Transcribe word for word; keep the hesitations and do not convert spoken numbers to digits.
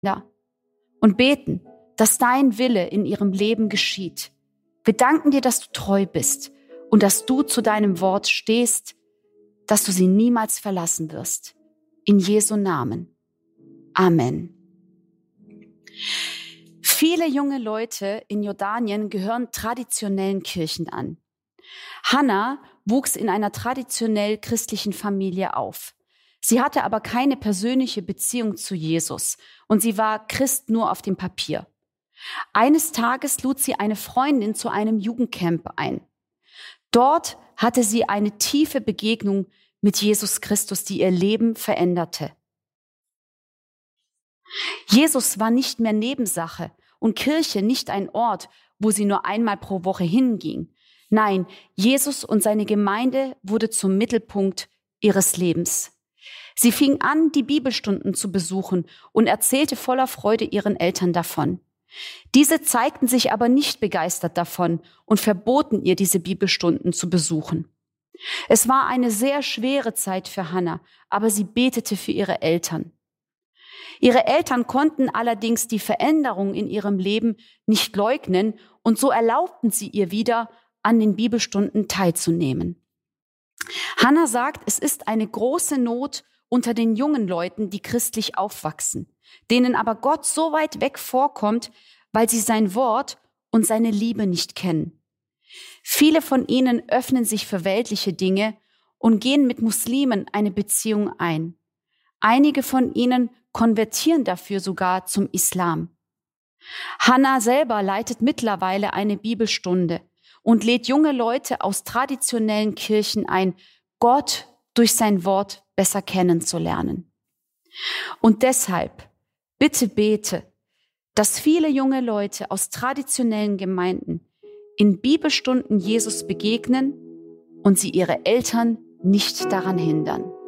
Ja. Und beten, dass dein Wille in ihrem Leben geschieht. Wir danken dir, dass du treu bist und dass du zu deinem Wort stehst, dass du sie niemals verlassen wirst. In Jesu Namen. Amen. Viele junge Leute in Jordanien gehören traditionellen Kirchen an. Hannah wuchs in einer traditionell christlichen Familie auf. Sie hatte aber keine persönliche Beziehung zu Jesus und sie war Christ nur auf dem Papier. Eines Tages lud sie eine Freundin zu einem Jugendcamp ein. Dort hatte sie eine tiefe Begegnung mit Jesus Christus, die ihr Leben veränderte. Jesus war nicht mehr Nebensache und Kirche nicht ein Ort, wo sie nur einmal pro Woche hinging. Nein, Jesus und seine Gemeinde wurde zum Mittelpunkt ihres Lebens. Sie fing an, die Bibelstunden zu besuchen und erzählte voller Freude ihren Eltern davon. Diese zeigten sich aber nicht begeistert davon und verboten ihr, diese Bibelstunden zu besuchen. Es war eine sehr schwere Zeit für Hannah, aber sie betete für ihre Eltern. Ihre Eltern konnten allerdings die Veränderung in ihrem Leben nicht leugnen und so erlaubten sie ihr wieder, an den Bibelstunden teilzunehmen. Hannah sagt, es ist eine große Not unter den jungen Leuten, die christlich aufwachsen, denen aber Gott so weit weg vorkommt, weil sie sein Wort und seine Liebe nicht kennen. Viele von ihnen öffnen sich für weltliche Dinge und gehen mit Muslimen eine Beziehung ein. Einige von ihnen konvertieren dafür sogar zum Islam. Hannah selber leitet mittlerweile eine Bibelstunde und lädt junge Leute aus traditionellen Kirchen ein, Gott durch sein Wort besser kennenzulernen. Und deshalb, bitte bete, dass viele junge Leute aus traditionellen Gemeinden in Bibelstunden Jesus begegnen und sie ihre Eltern nicht daran hindern.